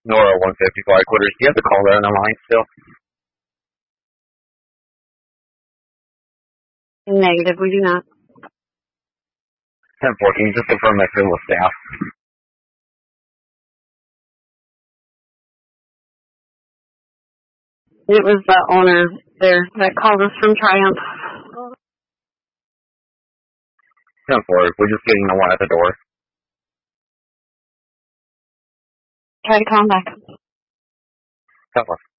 Nora 150 flight quarters. Do you have the caller on the line still? Negative, we do not. 10-4, can you just confirm that field with staff? It was the owner there that called us from Triumph. 10-4, we're just getting the one at the door. Try to call him back. 10-4.